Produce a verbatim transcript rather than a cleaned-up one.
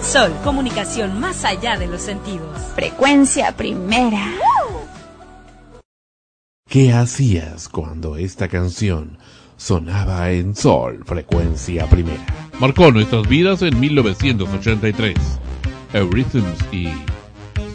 Sol, comunicación más allá de los sentidos. Frecuencia primera. ¿Qué hacías cuando esta canción sonaba en Sol, frecuencia primera? Marcó nuestras vidas en mil novecientos ochenta y tres. Eurythms y